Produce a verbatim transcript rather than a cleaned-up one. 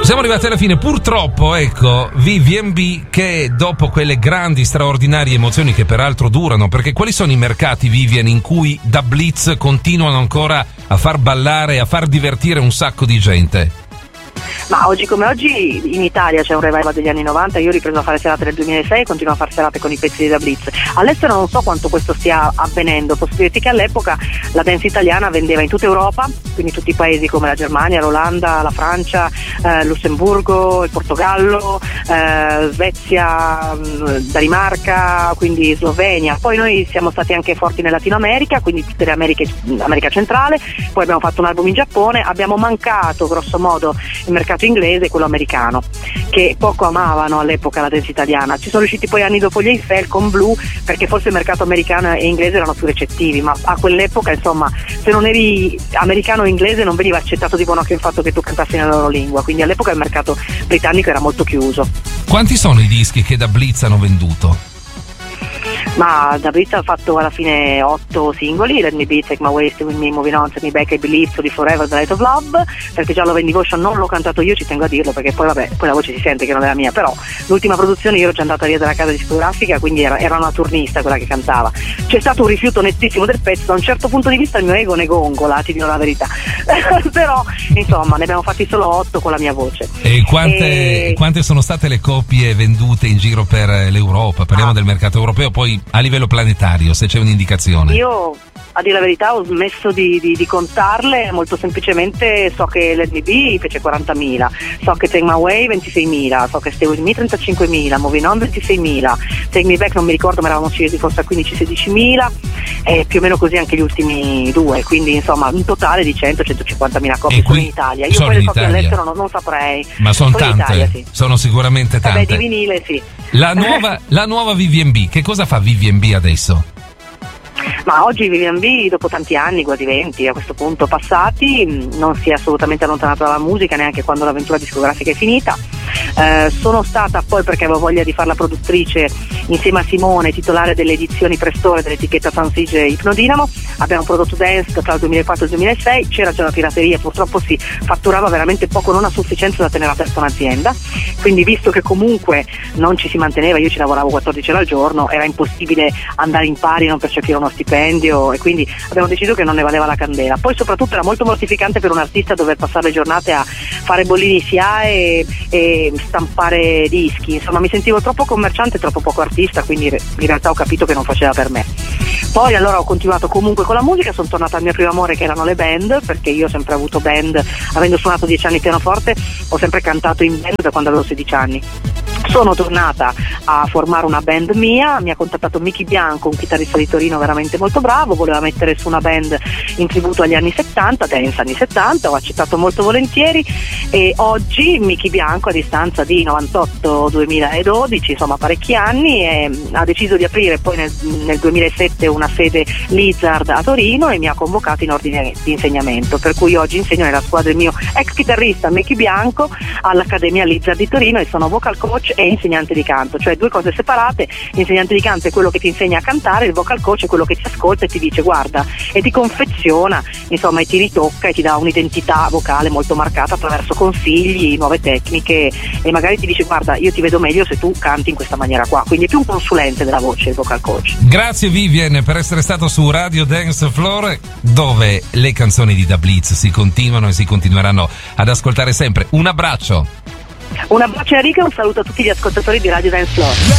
Siamo arrivati alla fine, purtroppo, ecco, V V B, che dopo quelle grandi, straordinarie emozioni che peraltro durano, perché quali sono i mercati, Vivian, in cui da Blitz continuano ancora a far ballare e a far divertire un sacco di gente? Ma oggi come oggi in Italia c'è un revival degli anni novanta, io ho ripreso a fare serate nel duemilasei e continuo a fare serate con i pezzi di Da Blitz. All'estero non so quanto questo stia avvenendo, posso dirti che all'epoca la dance italiana vendeva in tutta Europa, quindi tutti i paesi come la Germania, l'Olanda, la Francia, eh, Lussemburgo, il Portogallo, eh, Svezia, Danimarca, quindi Slovenia. Poi noi siamo stati anche forti nel Latino America, quindi tutte le Americhe, America centrale, poi abbiamo fatto un album in Giappone, abbiamo mancato grosso modo il mercato inglese e quello americano, che poco amavano all'epoca la dance italiana. Ci sono riusciti poi anni dopo gli Eiffel con Blue, perché forse il mercato americano e inglese erano più recettivi, ma a quell'epoca insomma se non eri americano o inglese non veniva accettato di buon occhio il fatto che tu cantassi nella loro lingua, quindi all'epoca il mercato britannico era molto chiuso. Quanti sono i dischi che Da Blitz hanno venduto? Ma Da Blitz ha fatto alla fine otto singoli: Let Me Be, Take My Way, Stay With Me, Moving On, Take Me Back, I Believe, So Di Forever, The Light of Love, perché già Love and Devotion non l'ho cantato io, ci tengo a dirlo, perché poi vabbè, poi la voce si sente che non è la mia, però l'ultima produzione io ero già andata via dalla casa discografica, quindi era, era una turnista quella che cantava. C'è stato un rifiuto nettissimo del pezzo, da un certo punto di vista il mio ego ne gongola, ti dirò la verità. Però insomma ne abbiamo fatti solo otto con la mia voce. E quante, e... quante sono state le copie vendute in giro per l'Europa? Parliamo ah. del mercato europeo, poi a livello planetario, se c'è un'indicazione. Io, a dire la verità, ho smesso di, di, di contarle, molto semplicemente so che Let Me Be fece quarantamila, so che Take My Way ventiseimila, so che Stay With Me trentacinquemila, Moving On ventiseimila, Take Me Back non mi ricordo, ma eravamo scesi forse a quindici sedicimila, e più o meno così anche gli ultimi due, quindi insomma un totale di cento centocinquantamila copie solo in Italia. Io poi le copie all'estero non, non saprei. Ma sono tante, in Italia, sì. Sono sicuramente tante. Vabbè, di vinile sì. La nuova, la nuova V V B, che cosa fa V V B adesso? Ma oggi V V B, dopo tanti anni, quasi venti a questo punto passati, non si è assolutamente allontanato dalla musica neanche quando l'avventura discografica è finita. Eh, sono stata poi, perché avevo voglia di fare la produttrice insieme a Simone, titolare delle edizioni Prestore dell'etichetta Fansige Ipnodinamo. Abbiamo prodotto dance tra il duemilaquattro e il duemilasei, c'era già la pirateria, purtroppo si fatturava veramente poco, non a sufficienza da tenere aperta un'azienda, quindi visto che comunque non ci si manteneva, io ci lavoravo quattordici ore al giorno, era impossibile andare in pari, non percepire uno stipendio, e quindi abbiamo deciso che non ne valeva la candela. Poi soprattutto era molto mortificante per un artista dover passare le giornate a fare bollini S I A e, e stampare dischi, insomma mi sentivo troppo commerciante e troppo poco artista, quindi in realtà ho capito che non faceva per me. Poi allora ho continuato comunque con la musica, sono tornata al mio primo amore che erano le band, perché io ho sempre avuto band, avendo suonato dieci anni pianoforte ho sempre cantato in band da quando avevo sedici anni. Sono tornata a formare una band mia, mi ha contattato Michi Bianco, un chitarrista di Torino veramente molto bravo, voleva mettere su una band in tributo agli anni settanta, dance anni settanta, ho accettato molto volentieri, e oggi Michi Bianco, a distanza di novantotto duemiladodici, insomma parecchi anni, eh, ha deciso di aprire poi nel, nel duemilasette una sede Lizard a Torino e mi ha convocato in ordine di insegnamento, per cui oggi insegno nella squadra del mio ex chitarrista Michi Bianco all'Accademia Lizard di Torino e sono vocal coach e insegnante di canto, cioè due cose separate. L'insegnante di canto è quello che ti insegna a cantare, il vocal coach è quello che ti ascolta e ti dice guarda, e ti confeziona, insomma, e ti ritocca e ti dà un'identità vocale molto marcata attraverso consigli, nuove tecniche, e magari ti dice guarda, io ti vedo meglio se tu canti in questa maniera qua, quindi è più un consulente della voce il vocal coach. Grazie Vivian per essere stato su Radio Dance Floor, dove le canzoni di Da Blitz si continuano e si continueranno ad ascoltare sempre. Un abbraccio. Un abbraccio a Enrico e un saluto a tutti gli ascoltatori di Radio Dance Floor.